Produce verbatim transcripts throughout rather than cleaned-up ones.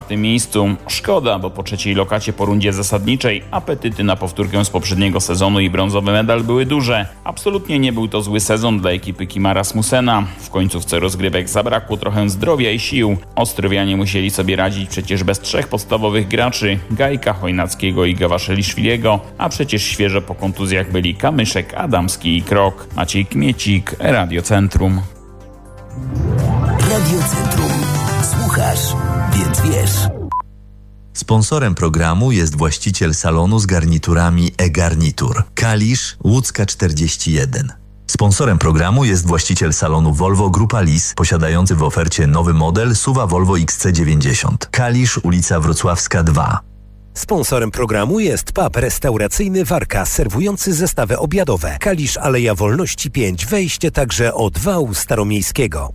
czwartym miejscu. Szkoda, bo po trzeciej lokacie po rundzie zasadniczej apetyty na powtórkę z poprzedniego sezonu i brązowy medal były duże. Absolutnie nie był to zły sezon dla ekipy Kima Rasmussena. W końcówce rozgrywek zabrakło trochę zdrowia i sił. Ostrowianie musieli sobie radzić przecież bez trzech podstawowych graczy, Gajka, Chojnackiego i Gawaszeli-Szwiliego, a przecież świeżo po kontuzjach byli Kamyszek, Adamski i Krok. Maciej Kmiecik, Radio Centrum. Radio Centrum. Słuchasz, więc wiesz. Sponsorem programu jest właściciel salonu z garniturami e-Garnitur. Kalisz, Łódzka czterdzieści jeden. Sponsorem programu jest właściciel salonu Volvo Grupa Lis, posiadający w ofercie nowy model S U V-a Volvo X C dziewięćdziesiąt. Kalisz, ulica Wrocławska dwa. Sponsorem programu jest pub restauracyjny Warka, serwujący zestawy obiadowe. Kalisz, Aleja Wolności pięć, wejście także od wału staromiejskiego.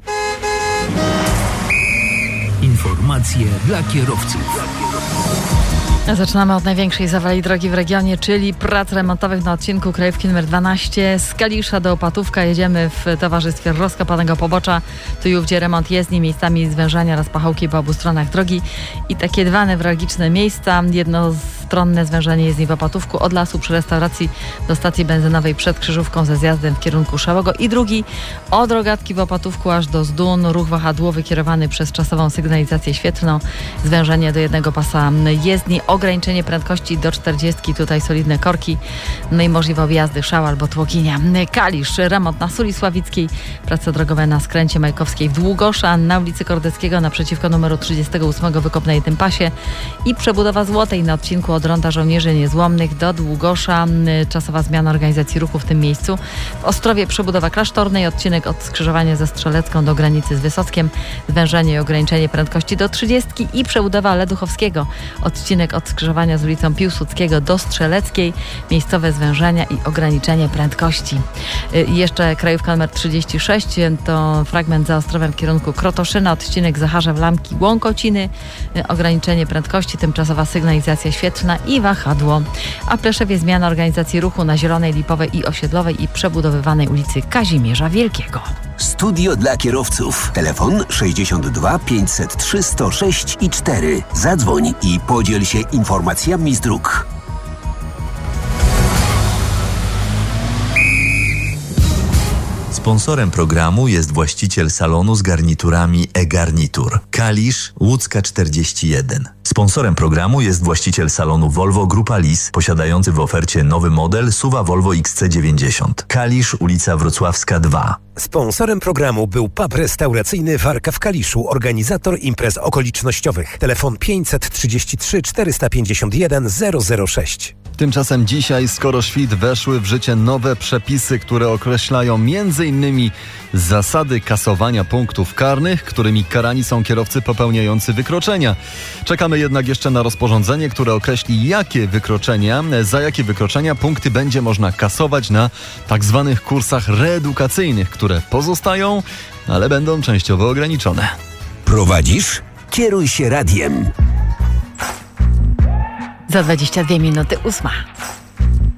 Informacje dla kierowców. Zaczynamy od największej zawali drogi w regionie, czyli prac remontowych na odcinku Krajówki nr dwanaście. Z Kalisza do Opatówka jedziemy w towarzystwie rozkopanego pobocza. Tu i ówdzie remont jezdni, miejscami zwężania oraz pachołki po obu stronach drogi. I takie dwa newralgiczne miejsca. Jednostronne zwężenie jezdni w Opatówku od lasu przy restauracji do stacji benzynowej przed Krzyżówką ze zjazdem w kierunku Szałego. I drugi od Rogatki w Opatówku aż do Zdun. Ruch wahadłowy kierowany przez czasową sygnalizację świetlną. Zwężenie do jednego pasa jezdni. Ograniczenie prędkości do czterdziestki, tutaj solidne korki, no i możliwe objazdy Szał albo Tłoginia. Kalisz, remont na Suli Sławickiej, prace drogowe na skręcie Majkowskiej w Długosza, na ulicy Kordeckiego naprzeciwko numeru trzydziestego ósmego wykop na jednym pasie i przebudowa Złotej na odcinku od Ronda Żołnierzy Niezłomnych do Długosza. Czasowa zmiana organizacji ruchu w tym miejscu. W Ostrowie przebudowa Klasztornej, odcinek od skrzyżowania ze Strzelecką do granicy z Wysockiem, zwężenie i ograniczenie prędkości do trzydziestki i przebudowa Leduchowskiego, odcinek od skrzyżowania z ulicą Piłsudskiego do Strzeleckiej, miejscowe zwężenia i ograniczenie prędkości. I jeszcze krajówka numer trzydzieści sześć, to fragment za Ostrowem w kierunku Krotoszyna, odcinek Zacharzew Lamki Łąkociny, ograniczenie prędkości, tymczasowa sygnalizacja świetlna i wahadło. A w Pleszewie zmiana organizacji ruchu na Zielonej, Lipowej i Osiedlowej i przebudowywanej ulicy Kazimierza Wielkiego. Studio dla kierowców. Telefon sześćdziesiąt dwa pięćset trzy sto sześć i cztery. Zadzwoń i podziel się informacjami z dróg. Sponsorem programu jest właściciel salonu z garniturami e-Garnitur. Kalisz, Łódzka czterdzieści jeden. Sponsorem programu jest właściciel salonu Volvo Grupa Lis, posiadający w ofercie nowy model S U V-a Volvo X C dziewięćdziesiąt. Kalisz, ulica Wrocławska dwa. Sponsorem programu był pub restauracyjny Warka w Kaliszu, organizator imprez okolicznościowych. Telefon pięćset trzydzieści trzy czterysta pięćdziesiąt jeden zero zero sześć. Tymczasem dzisiaj, skoro świt, weszły w życie nowe przepisy, które określają między innymi zasady kasowania punktów karnych, którymi karani są kierowcy popełniający wykroczenia. Czekamy jednak jeszcze na rozporządzenie, które określi, jakie wykroczenia, za jakie wykroczenia punkty będzie można kasować na tak zwanych kursach reedukacyjnych, które pozostają, ale będą częściowo ograniczone. Prowadzisz? Kieruj się radiem. Za dwadzieścia dwie minuty ósma.